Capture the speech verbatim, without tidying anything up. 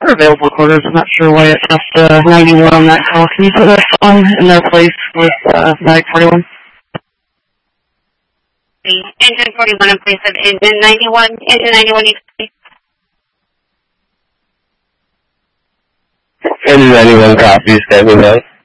are available quarters. I'm not sure why it's just uh, ninety-one on that call. Can you put us on in their place with uh, Mag forty-one? Engine forty-one in place of engine ninety-one. Engine ninety-one, you can see. Engine ninety-one copies, standing by.